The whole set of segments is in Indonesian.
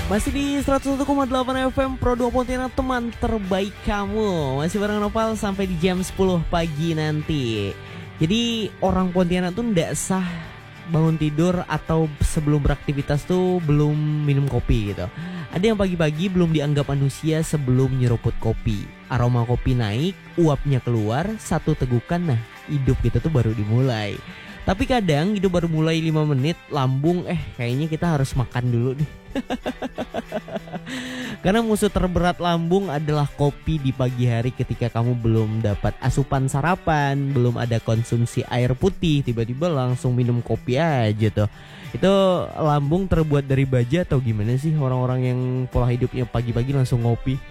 Masih di 101,8 FM Pro 2 Pontianak, teman terbaik kamu. Masih bareng Nopal sampai di jam 10 pagi nanti. Jadi orang Pontianak tuh ndak sah bangun tidur atau sebelum beraktivitas tuh belum minum kopi gitu. Ada yang pagi-pagi belum dianggap manusia sebelum nyeruput kopi. Aroma kopi naik, uapnya keluar, satu tegukan, nah hidup kita tuh baru dimulai. Tapi kadang hidup baru mulai 5 menit, lambung kayaknya kita harus makan dulu nih. Karena musuh terberat lambung adalah kopi di pagi hari ketika kamu belum dapat asupan sarapan, belum ada konsumsi air putih, tiba-tiba langsung minum kopi aja tuh. Itu lambung terbuat dari baja atau gimana sih orang-orang yang pola hidupnya pagi-pagi langsung ngopi?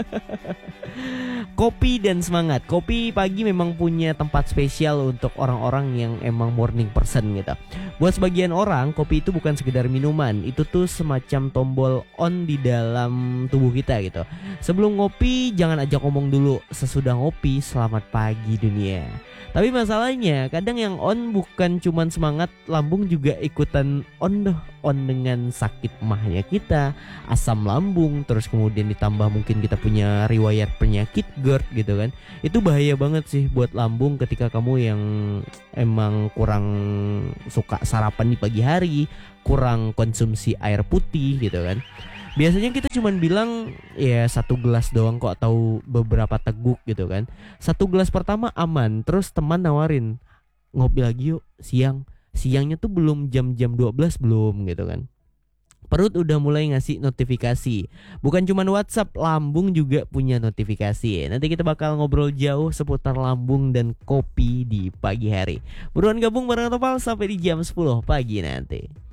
Kopi dan semangat. Kopi pagi memang punya tempat spesial untuk orang-orang yang emang morning person gitu. Buat sebagian orang, kopi itu bukan sekedar minuman, itu tuh semacam tombol on di dalam tubuh kita gitu. Sebelum ngopi, jangan ajak ngomong dulu. Sesudah ngopi, selamat pagi dunia. Tapi masalahnya, kadang yang on bukan cuman semangat, lambung juga ikutan on doh. On dengan sakit emahnya kita, asam lambung, terus kemudian ditambah mungkin kita punya riwayat penyakit GERD gitu kan. Itu bahaya banget sih buat lambung ketika kamu yang emang kurang suka sarapan di pagi hari, kurang konsumsi air putih gitu kan. Biasanya kita cuman bilang ya 1 gelas doang kok, atau beberapa teguk gitu kan. 1 gelas pertama aman, terus teman nawarin ngopi lagi yuk siang. Siangnya tuh belum jam-jam 12 belum gitu kan. Perut udah mulai ngasih notifikasi. Bukan cuman WhatsApp, lambung juga punya notifikasi. Nanti kita bakal ngobrol jauh seputar lambung dan kopi di pagi hari. Buruan gabung bareng Topal sampai di jam 10 pagi nanti.